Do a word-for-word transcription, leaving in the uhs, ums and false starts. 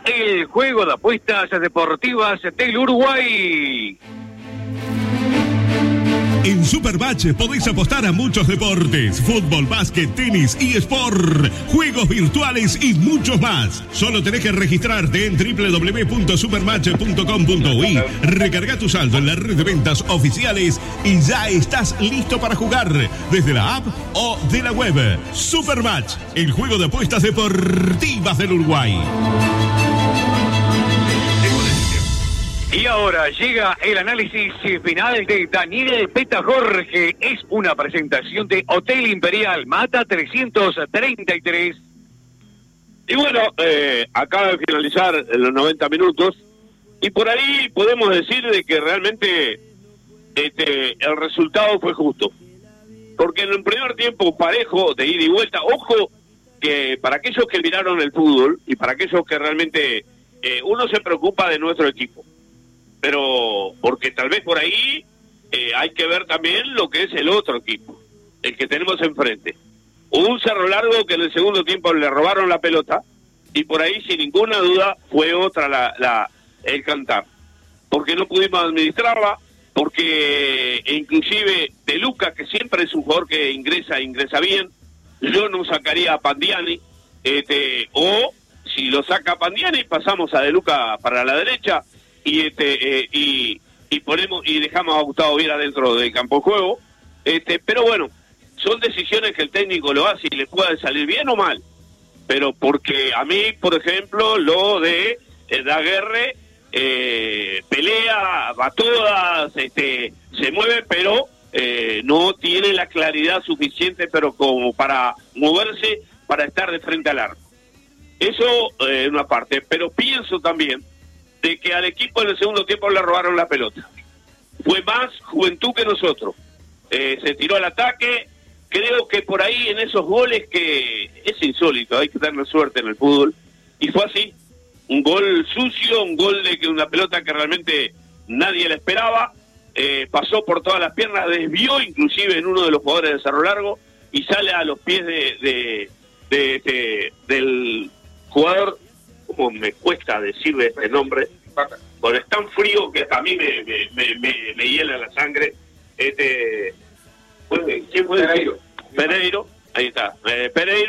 el juego de apuestas deportivas del Uruguay. En Supermatch podéis apostar a muchos deportes: fútbol, básquet, tenis, eSport, juegos virtuales y muchos más. Solo tenés que registrarte en doble u doble u doble u punto supermatch punto com punto uy, recarga tu saldo en la red de ventas oficiales y ya estás listo para jugar desde la app o de la web. Supermatch, el juego de apuestas deportivas del Uruguay. Y ahora llega el análisis final de Daniel Peta Jorge. Es una presentación de Hotel Imperial Mata trescientos treinta y tres. Y bueno, eh, acaba de finalizar los noventa minutos. Y por ahí podemos decir de que realmente este, el resultado fue justo. Porque en el primer tiempo parejo de ida y vuelta, ojo, que para aquellos que miraron el fútbol y para aquellos que realmente eh, uno se preocupa de nuestro equipo. Pero porque tal vez por ahí eh, hay que ver también lo que es el otro equipo, el que tenemos enfrente. Hubo un Cerro Largo que en el segundo tiempo le robaron la pelota y por ahí sin ninguna duda fue otra la, la el cantar. Porque no pudimos administrarla, porque inclusive De Luca, que siempre es un jugador que ingresa, ingresa bien, yo no sacaría a Pandiani, este, o si lo saca Pandiani pasamos a De Luca para la derecha, y este eh, y, y ponemos y dejamos a Gustavo Viera dentro del campo de juego, este pero bueno, son decisiones que el técnico lo hace y le puede salir bien o mal, pero porque a mí, por ejemplo, lo de eh, Daguerre eh, pelea, va todas, este se mueve, pero eh, no tiene la claridad suficiente pero como para moverse, para estar de frente al arco. Eso es eh, una parte, pero pienso también de que al equipo en el segundo tiempo le robaron la pelota. Fue más juventud que nosotros. Eh, se tiró al ataque. Creo que por ahí en esos goles que es insólito, hay que tener suerte en el fútbol. Y fue así. Un gol sucio, un gol de que una pelota que realmente nadie la esperaba. Eh, pasó por todas las piernas, desvió inclusive en uno de los jugadores de Cerro Largo y sale a los pies de, de, de, de del jugador. Como me cuesta decirle este nombre, porque es tan frío que a mí me, me, me, me, me hiela la sangre. Este, ¿quién fue? Pereiro. Pereiro, ahí está, eh, Pereiro.